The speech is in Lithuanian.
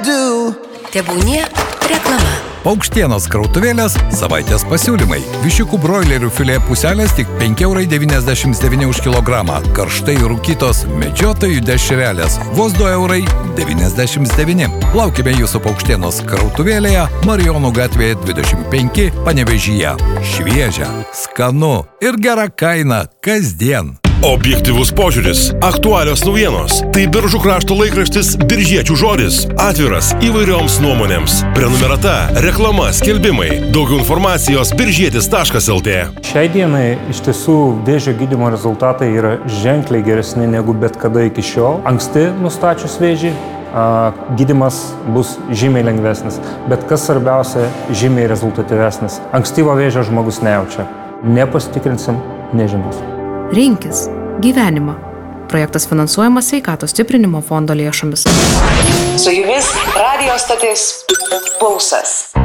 Tebūnie reklama. Paukštienos krautuvėlės savaitės pasiūlymai. Viščiukų broilerių filė puselės tik 5,99 € už kilogramą. Karštai rūkytos medžiotojų dešrelės vos 2,99 €. Laukime jūsų Paukštienos krautuvėlėje, Marijonų gatvėje 25, Panevėžyje. Šviežia, skanu ir gera kaina kasdien. Objektyvus požiūris, aktualios naujienos. Tai Biržų krašto laikraštis Biržiečių žodis. Atviras įvairioms nuomonėms. Prenumerata, reklama, skelbimai. Daugiau informacijos biržietis.lt. Šiai dienai iš tiesų vėžio gydymo rezultatai yra ženkliai geresni negu bet kada iki šiol. Anksti nustačius vėžį, gydymas bus žymiai lengvesnis. Bet kas svarbiausia, žymiai rezultatyvesnis. Ankstyvo vėžio žmogus nejaučia. Nepasitikrinsim, nežinos. Rinkis gyvenimą. Projektas finansuojamas Sveikatos stiprinimo fondo lėšomis. Su jumis radijo stotis Pulsas.